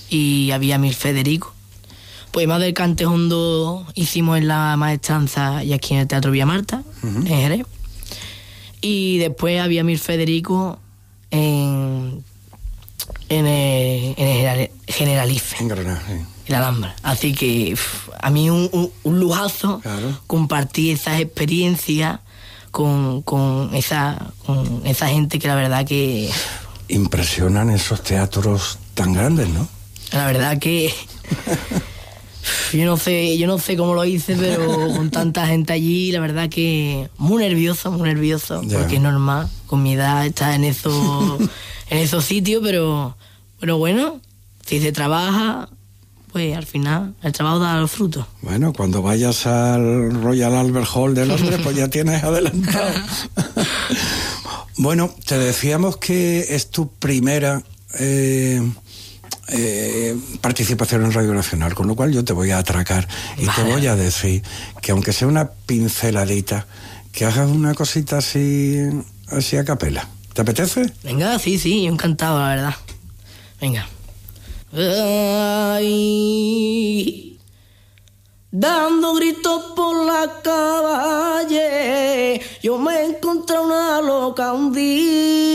y había Mil Federico. Poemas del Cante Hondo hicimos en la Maestranza y aquí en el Teatro Villa Marta, en Jerez. Y después había Mil Federico en el Generalife, En Granada, sí. en la Alhambra. Así que a mí un lujazo, Claro. compartir esas experiencias con esa gente que la verdad que... Impresionan esos teatros tan grandes, ¿no? La verdad que... Yo no sé cómo lo hice, pero con tanta gente allí, la verdad que muy nervioso, Ya. porque es normal, con mi edad estar en esos sitios, pero bueno, si se trabaja, pues al final el trabajo da los frutos. Bueno, cuando vayas al Royal Albert Hall de Londres, pues ya tienes adelantado. Bueno, te decíamos que es tu primera participación en Radio Nacional, con lo cual yo te voy a atracar y te voy a decir que aunque sea una pinceladita, que hagas una cosita así a capela. ¿Te apetece? Venga, sí, yo encantado, la verdad. Venga. Ay, dando gritos por la calle, yo me encontré una loca un día.